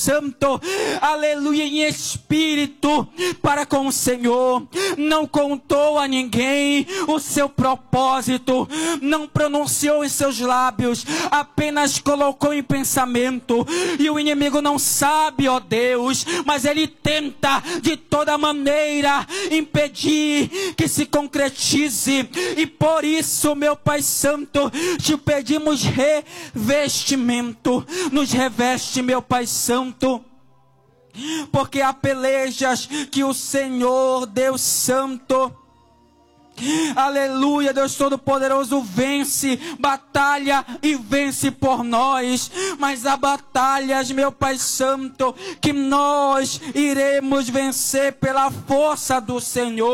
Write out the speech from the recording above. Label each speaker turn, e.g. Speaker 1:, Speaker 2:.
Speaker 1: Santo, aleluia, em espírito para com o Senhor. Não contou a ninguém o seu propósito, não pronunciou em seus lábios, apenas colocou em pensamento. E o inimigo não sabe, ó Deus, mas ele tenta de toda maneira impedir que se concretize. E por isso, meu Pai Santo, te pedimos revestimento. Nos reveste, meu Pai Santo, porque há pelejas que o Senhor, Deus Santo, aleluia, Deus Todo-Poderoso, vence batalha e vence por nós. Mas há batalhas, meu Pai Santo, que nós iremos vencer pela força do Senhor.